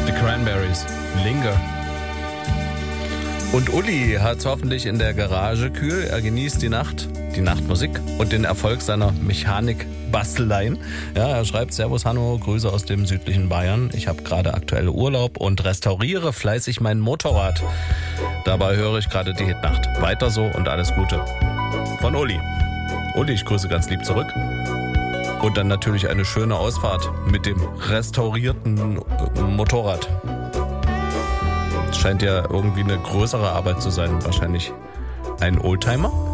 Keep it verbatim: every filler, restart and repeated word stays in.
The Cranberries. Linger. Und Uli hat's hoffentlich in der Garage kühl. Er genießt die Nacht, die Nachtmusik und den Erfolg seiner Mechanik-Basteleien. Ja, er schreibt: Servus Hanno, Grüße aus dem südlichen Bayern. Ich habe gerade aktuelle Urlaub und restauriere fleißig mein Motorrad. Dabei höre ich gerade die Hitnacht. Weiter so und alles Gute. Von Uli. Uli, ich grüße ganz lieb zurück. Und dann natürlich eine schöne Ausfahrt mit dem restaurierten Motorrad. Das scheint ja irgendwie eine größere Arbeit zu sein. Wahrscheinlich ein Oldtimer.